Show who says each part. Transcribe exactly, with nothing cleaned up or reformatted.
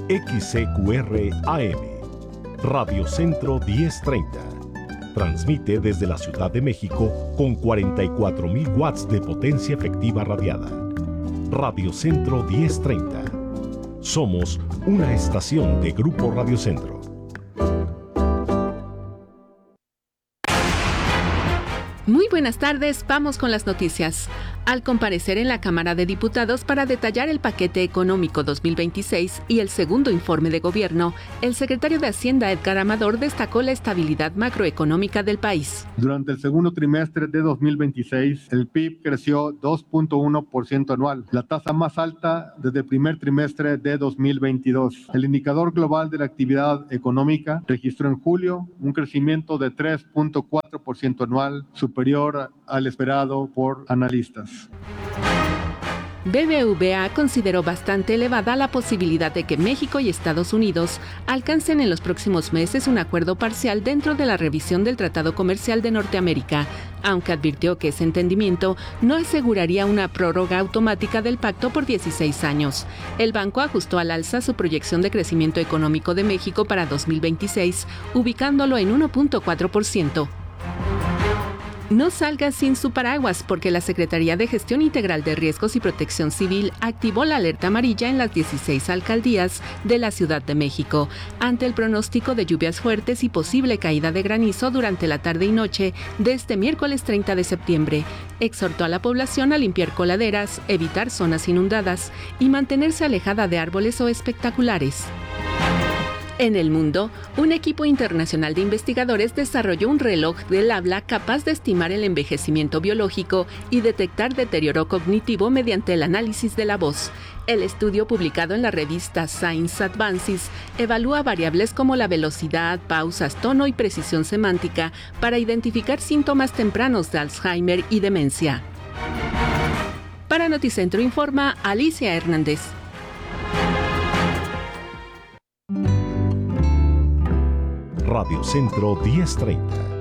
Speaker 1: X C Q R A M, Radio Centro diez treinta. Transmite desde la Ciudad de México con cuarenta y cuatro mil watts de potencia efectiva radiada. Radio Centro diez treinta. Somos una estación de Grupo Radio Centro.
Speaker 2: Muy buenas tardes, vamos con las noticias. Al comparecer en la Cámara de Diputados para detallar el paquete económico dos mil veintiséis y el segundo informe de gobierno, el secretario de Hacienda Edgar Amador destacó la estabilidad macroeconómica del país.
Speaker 3: Durante el segundo trimestre de dos mil veintiséis, el P I B creció dos punto uno por ciento anual, la tasa más alta desde el primer trimestre de dos mil veintidós. El indicador global de la actividad económica registró en julio un crecimiento de tres punto cuatro por ciento anual, superior al esperado por analistas.
Speaker 2: B B V A consideró bastante elevada la posibilidad de que México y Estados Unidos alcancen en los próximos meses un acuerdo parcial dentro de la revisión del Tratado Comercial de Norteamérica, aunque advirtió que ese entendimiento no aseguraría una prórroga automática del pacto por dieciséis años. El banco ajustó al alza su proyección de crecimiento económico de México para dos mil veintiséis, ubicándolo en uno punto cuatro por ciento. No salga sin su paraguas porque la Secretaría de Gestión Integral de Riesgos y Protección Civil activó la alerta amarilla en las dieciséis alcaldías de la Ciudad de México ante el pronóstico de lluvias fuertes y posible caída de granizo durante la tarde y noche de este miércoles treinta de septiembre. Exhortó a la población a limpiar coladeras, evitar zonas inundadas y mantenerse alejada de árboles o espectaculares. En el mundo, un equipo internacional de investigadores desarrolló un reloj del habla capaz de estimar el envejecimiento biológico y detectar deterioro cognitivo mediante el análisis de la voz. El estudio, publicado en la revista Science Advances, evalúa variables como la velocidad, pausas, tono y precisión semántica para identificar síntomas tempranos de Alzheimer y demencia. Para Noticentro informa Alicia Hernández.
Speaker 1: Radio Centro diez treinta.